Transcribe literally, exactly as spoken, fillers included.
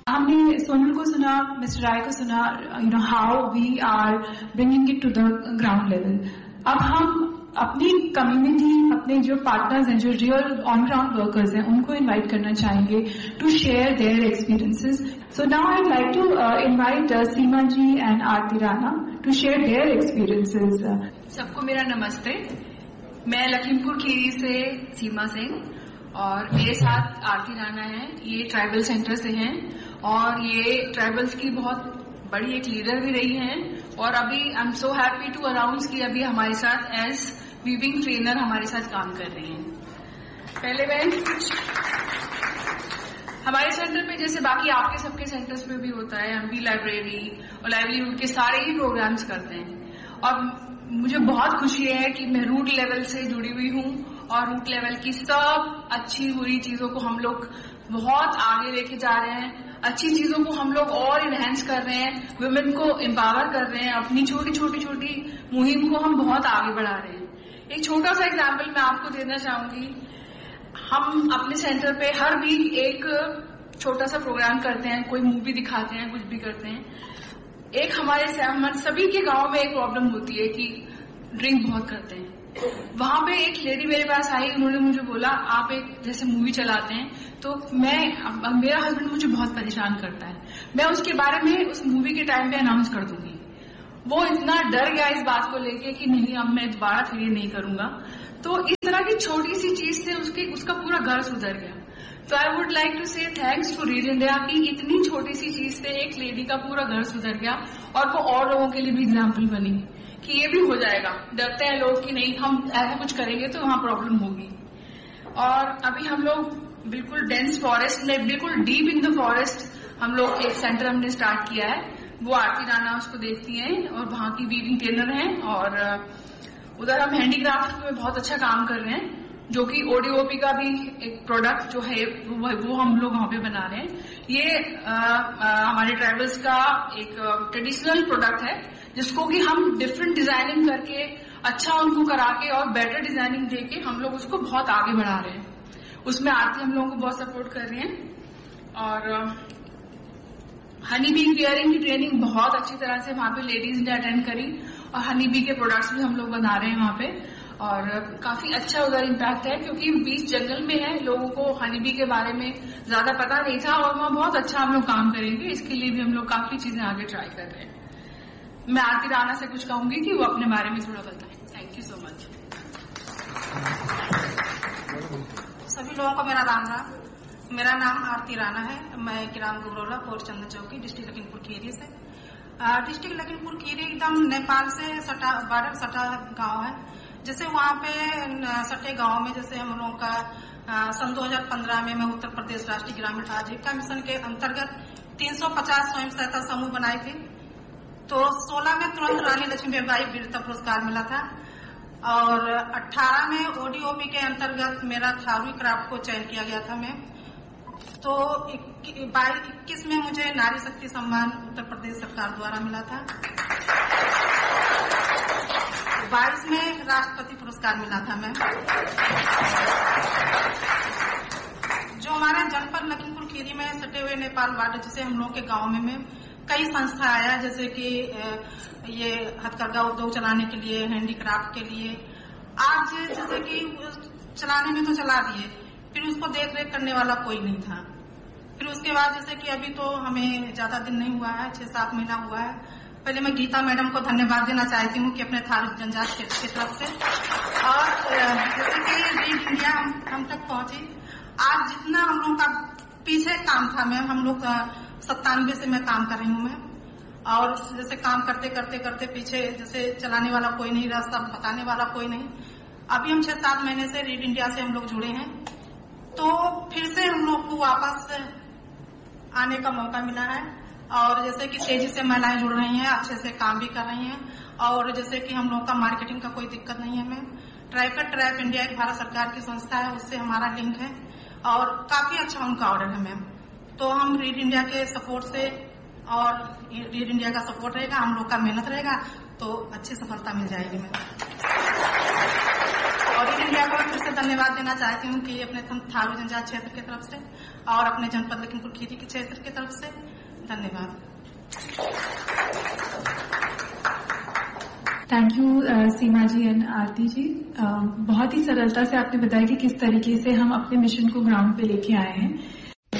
हमने सोनल को सुना, मिस्टर राय को सुना, you know how we are bringing it to the ground level. अब हम अपनी कम्युनिटी, अपने जो पार्टनर्स हैं, जो रियल ऑन ग्राउंड वर्कर्स हैं, उनको इनवाइट करना चाहेंगे to share their experiences. So now I like to invite Seema ji and Aarti Rana to share their experiences. सबको मेरा नमस्ते। मैं लखीमपुर खीरी से सीमा सिंह और मेरे साथ आरती राणा है। ये ट्राइबल सेंटर से हैं और ये ट्राइबल्स की बहुत बड़ी एक लीडर भी रही हैं और अभी I am so happy to announce कि अभी हमारे साथ एज वीविंग ट्रेनर हमारे साथ काम कर रही हैं। पहले मैं कुछ हमारे सेंटर पे, जैसे बाकी आपके सबके सेंटर्स में भी होता है, हम भी लाइब्रेरी और लाइवलीहुड के सारे ही प्रोग्राम्स करते हैं और मुझे बहुत खुशी है कि मैं रूट लेवल से जुड़ी हुई हूँ और रूट लेवल की सब अच्छी बुरी चीजों को हम लोग बहुत आगे लेके जा रहे हैं। अच्छी चीजों को हम लोग और इनहेंस कर रहे हैं, वुमेन को एम्पावर कर रहे हैं, अपनी छोटी छोटी छोटी मुहिम को हम बहुत आगे बढ़ा रहे हैं। एक छोटा सा एग्जाम्पल मैं आपको देना चाहूंगी। हम अपने सेंटर पे हर वीक एक छोटा सा प्रोग्राम करते हैं, कोई मूवी दिखाते हैं, कुछ भी करते हैं। एक हमारे हमारे सभी के गांव में एक प्रॉब्लम होती है कि ड्रिंक बहुत करते हैं। वहां पे एक लेडी मेरे पास आई, उन्होंने मुझे बोला आप एक जैसे मूवी चलाते हैं तो मैं मेरा हस्बैंड मुझे बहुत परेशान करता है, मैं उसके बारे में उस मूवी के टाइम पे अनाउंस कर दूंगी। वो इतना डर गया इस बात को लेके कि नहीं अब मैं दोबारा फिर ये नहीं करूंगा। तो इस तरह की छोटी सी चीज से उसके उसका पूरा घर सुधर गया। तो आई वुड लाइक टू से थैंक्स टू रीड इंडिया की इतनी छोटी सी चीज से एक लेडी का पूरा घर सुधर गया और वो और लोगों के लिए भी एग्जाम्पल बनी कि ये भी हो जाएगा। डरते हैं लोग कि नहीं हम ऐसा कुछ करेंगे तो वहां प्रॉब्लम होगी। और अभी हम लोग बिल्कुल डेंस फॉरेस्ट में, बिल्कुल डीप इन द फॉरेस्ट हम लोग एक सेंटर हमने स्टार्ट किया है। वो आरती राणा उसको देखती हैं और वहां की वीविंग ट्रेनर हैं और उधर हम हैंडीक्राफ्ट में बहुत अच्छा काम कर रहे हैं, जो कि ओडीओपी का भी एक प्रोडक्ट जो है वो, वो हम लोग वहां पे बना रहे हैं। ये आ, आ, हमारे ट्राइबल्स का एक ट्रेडिशनल प्रोडक्ट है जिसको कि हम डिफरेंट डिजाइनिंग करके अच्छा उनको करा के और बेटर डिजाइनिंग देके हम लोग उसको बहुत आगे बढ़ा रहे हैं। उसमें आरती हम लोगों को बहुत सपोर्ट कर रही हैं। और हनी बी केयरिंग की ट्रेनिंग बहुत अच्छी तरह से वहां पे लेडीज ने अटेंड करी और हनी बी के प्रोडक्ट्स भी हम लोग बना रहे हैं वहां पे और काफी अच्छा उधर इम्पैक्ट है क्योंकि बीच जंगल में है, लोगों को हनी बी के बारे में ज्यादा पता नहीं था और वहां बहुत अच्छा हम लोग काम करेंगे। इसके लिए भी हम लोग काफी चीजें आगे ट्राई कर रहे हैं। मैं आरती राणा से कुछ कहूंगी कि वो अपने बारे में थोड़ा बताएं। Thank you so much. सभी लोगों को मेरा राम राम। मेरा नाम आरती राणा है। मैं ग्राम गुबरौला पोस्ट चंदन चौकी डिस्ट्रिक्ट लखीमपुर खीरी से। डिस्ट्रिक्ट लखीमपुर खीरी एकदम नेपाल से सटा बॉर्डर सटा गांव है। जैसे वहां पे सटे गांव में जैसे हम लोगों का सन दो हज़ार पंद्रह में मैं उत्तर प्रदेश राष्ट्रीय ग्रामीण आजीविका मिशन के अंतर्गत तीन सौ पचास स्वयं सहायता समूह बनाई थी। तो सोलह में तुरंत रानी लक्ष्मीबाई वीरता पुरस्कार मिला था और अठारह में ओडीओपी के अंतर्गत मेरा थारू क्राफ्ट को चयन किया गया था। मैं तो इक्कीस में मुझे नारी शक्ति सम्मान उत्तर प्रदेश सरकार द्वारा मिला था। बाईस में राष्ट्रपति पुरस्कार मिला था। मैं जो हमारे जनपद लखीमपुर खीरी में सटे हुए नेपाल बॉर्डर जैसे हम लोग के गांव में, में कई संस्था आया जैसे कि ये हथकरघा उद्योग चलाने के लिए, हैंडीक्राफ्ट के लिए। आज जैसे कि चलाने में तो चला दिए, फिर उसको देख रेख करने वाला कोई नहीं था। फिर उसके बाद जैसे कि अभी तो हमें ज्यादा दिन नहीं हुआ है, छह सात महीना हुआ है। पहले मैं गीता मैडम को धन्यवाद देना चाहती हूँ कि अपने थारू जनजाति क्षेत्र की तरफ से और जैसे कि रीड इंडिया हम, हम तक पहुंची। आज जितना हम लोग का पीछे काम था, मैं हम लोग सत्तानवे से मैं काम कर रही हूँ मैं और जैसे काम करते करते करते पीछे जैसे चलाने वाला कोई नहीं, रास्ता बताने वाला कोई नहीं। अभी हम छह सात महीने से रीड इंडिया से हम लोग जुड़े हैं तो फिर से हम लोग को वापस आने का मौका मिला है और जैसे कि तेजी से महिलाएं जुड़ रही हैं, अच्छे से काम भी कर रही हैं और जैसे कि हम लोग का मार्केटिंग का कोई दिक्कत नहीं है। हमें ट्राइफेड ट्रैप इंडिया एक भारत सरकार की संस्था है, उससे हमारा लिंक है और काफी अच्छा उनका ऑर्डर है मैम। तो हम रीड इंडिया के सपोर्ट से और रीड इंडिया का सपोर्ट रहेगा, हम लोग का मेहनत रहेगा तो अच्छी सफलता मिल जाएगी मैम। और ऑफ इंडिया को फिर से धन्यवाद देना चाहती हूँ कि अपने थारू जनजाति क्षेत्र की तरफ से और अपने जनपद लखीमपुर खीरी के क्षेत्र की तरफ से धन्यवाद। Thank you Seema ji and Aarti ji. uh, बहुत ही सरलता से आपने बताया कि किस तरीके से हम अपने मिशन को ग्राउंड पे लेके आए हैं।